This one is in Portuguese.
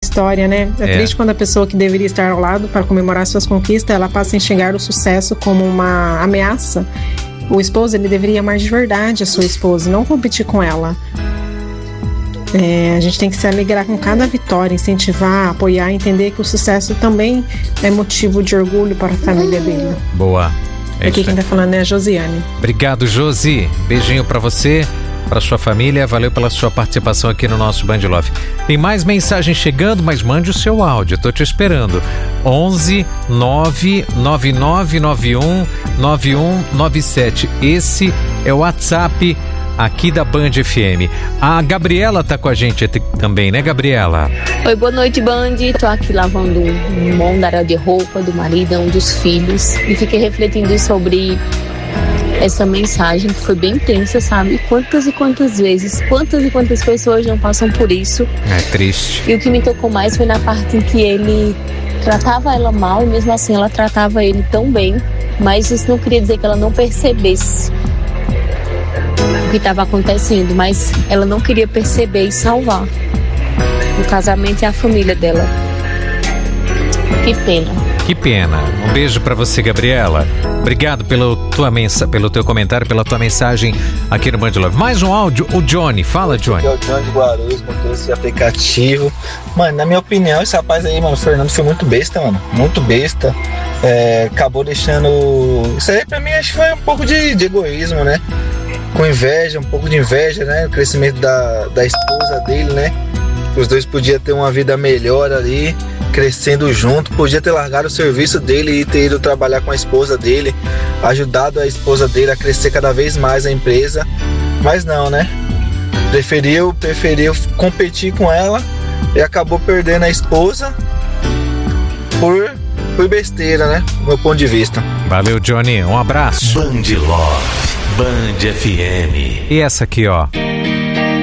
história, né? É triste quando a pessoa que deveria estar ao lado para comemorar suas conquistas, ela passa a enxergar o sucesso como uma ameaça. O esposo, ele deveria amar de verdade a sua esposa, não competir com ela. A gente tem que se alegrar com cada vitória, incentivar, apoiar, entender que o sucesso também é motivo de orgulho para a família dele. Boa. Aqui quem tá falando é a Josiane. Obrigado, Josi. Beijinho pra você, pra sua família. Valeu pela sua participação aqui no nosso Band Love. Tem mais mensagem chegando, mas mande o seu áudio. Tô te esperando. 11 99991 9197. Esse é o WhatsApp aqui da Band FM. A Gabriela tá com a gente também, né, Gabriela? Oi, boa noite, Band. Tô aqui lavando um mondaréu de roupa do marido, um dos filhos, e fiquei refletindo sobre essa mensagem que foi bem intensa, sabe? Quantas e quantas vezes, quantas e quantas pessoas não passam por isso. É triste. E o que me tocou mais foi na parte em que ele tratava ela mal, e mesmo assim ela tratava ele tão bem, mas isso não queria dizer que ela não percebesse o que estava acontecendo, mas ela não queria perceber e salvar o casamento e a família dela. Que pena. Que pena. Um beijo pra você, Gabriela. Obrigado pelo teu comentário, pela tua mensagem aqui no Band Love. Mais um áudio, o Johnny. Fala, Johnny. É o Johnny de Guarulhos, com esse aplicativo. Mano, na minha opinião, esse rapaz aí, mano, o Fernando foi muito besta, mano. Muito besta. Acabou deixando... Isso aí pra mim acho que foi um pouco de egoísmo, né? Com inveja, um pouco de inveja, né? O crescimento da esposa dele, né? Os dois podiam ter uma vida melhor ali, crescendo junto. Podia ter largado o serviço dele e ter ido trabalhar com a esposa dele, ajudado a esposa dele a crescer cada vez mais a empresa. Mas não, né? Preferiu competir com ela e acabou perdendo a esposa por besteira, né? Do meu ponto de vista. Valeu, Johnny. Um abraço. Band Love, Band FM. E essa aqui, ó.